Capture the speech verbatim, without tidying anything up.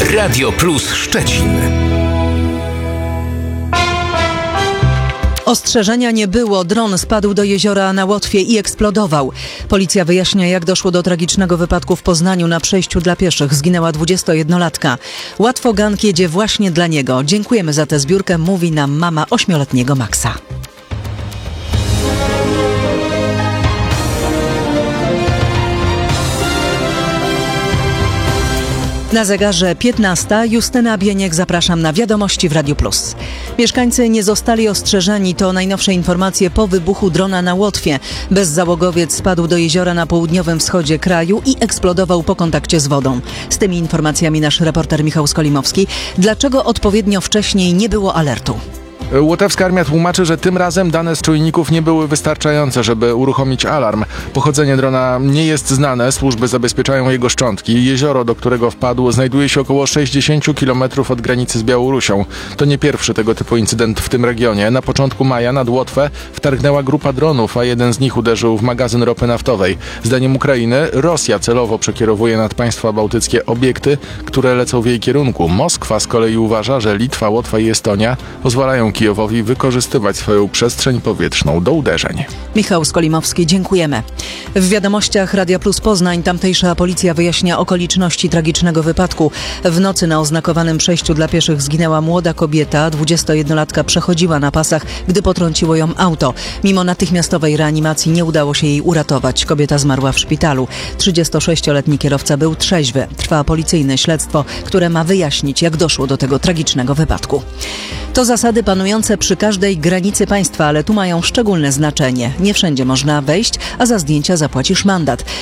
Radio Plus Szczecin. Ostrzeżenia nie było. Dron spadł do jeziora na Łotwie i eksplodował. Policja wyjaśnia, jak doszło do tragicznego wypadku w Poznaniu na przejściu dla pieszych. Zginęła dwudziestojednolatka. Łatwogank jedzie właśnie dla niego. Dziękujemy za tę zbiórkę, mówi nam mama ośmioletniego Maxa. Na zegarze piętnasta. Justyna Bieniek, zapraszam na wiadomości w Radiu Plus. Mieszkańcy nie zostali ostrzeżeni. To najnowsze informacje po wybuchu drona na Łotwie. Bezzałogowiec spadł do jeziora na południowym wschodzie kraju i eksplodował po kontakcie z wodą. Z tymi informacjami nasz reporter Michał Skolimowski. Dlaczego odpowiednio wcześniej nie było alertu? Łotewska Armia tłumaczy, że tym razem dane z czujników nie były wystarczające, żeby uruchomić alarm. Pochodzenie drona nie jest znane, służby zabezpieczają jego szczątki. Jezioro, do którego wpadł, znajduje się około sześćdziesiąt kilometrów od granicy z Białorusią. To nie pierwszy tego typu incydent w tym regionie. Na początku maja nad Łotwę wtargnęła grupa dronów, a jeden z nich uderzył w magazyn ropy naftowej. Zdaniem Ukrainy Rosja celowo przekierowuje nad państwa bałtyckie obiekty, które lecą w jej kierunku. Moskwa z kolei uważa, że Litwa, Łotwa i Estonia pozwalają Kijowowi wykorzystywać swoją przestrzeń powietrzną do uderzeń. Michał Skolimowski, dziękujemy. W wiadomościach Radia Plus Poznań tamtejsza policja wyjaśnia okoliczności tragicznego wypadku. W nocy na oznakowanym przejściu dla pieszych zginęła młoda kobieta. dwudziestojednolatka przechodziła na pasach, gdy potrąciło ją auto. Mimo natychmiastowej reanimacji nie udało się jej uratować. Kobieta zmarła w szpitalu. trzydziestosześcioletni kierowca był trzeźwy. Trwa policyjne śledztwo, które ma wyjaśnić, jak doszło do tego tragicznego wypadku. To zasady panujące przy każdej granicy państwa, ale tu mają szczególne znaczenie. Nie wszędzie można wejść, a za zdjęcia zapłacisz mandat.